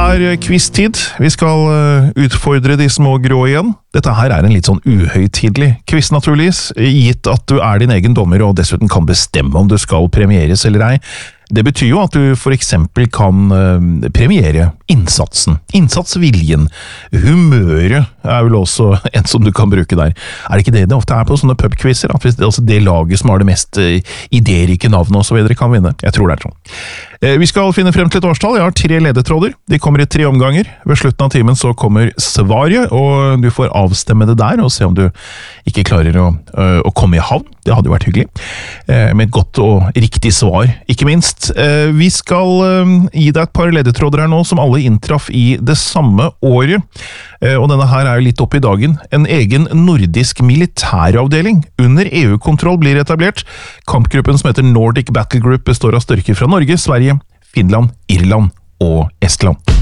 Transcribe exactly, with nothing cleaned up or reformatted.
er quiz-tid. Vi skal uh, utfordre de små grå igjen. Dette her er en litt sånn uhøytidelig quiz naturligvis, gitt at du er din egen dommer og dessuten kan bestemme om du skal premieres eller ei. Det betyr jo at du for eksempel kan uh, premiere innsatsen, innsatsviljen, humøret er vel også en som du kan bruke der. Er det ikke det det ofte er på sånne pubquizer? At hvis det, altså det laget som har det mest uh, idérike navnet og så videre kan vinne? Jeg tror det er sånn. Uh, vi skal finne frem til et årstall. Jeg har tre ledetråder. De kommer i tre omganger. Ved slutten av timen så kommer svaret, og du får avstemme det der og se om du ikke klarer å, uh, å komme i havn. Det hadde jo vært hyggelig. Uh, med et godt og riktig svar, ikke minst. Uh, vi skal uh, gi deg et par ledetråder her nå som alle inntraff i det samme året. Uh, og denne her er jo litt opp i dagen. En egen nordisk militæravdeling under E U-kontroll blir etablert. Kampgruppen som heter Nordic Battle Group består av styrker fra Norge, Sverige, Finland, Irland og Estland.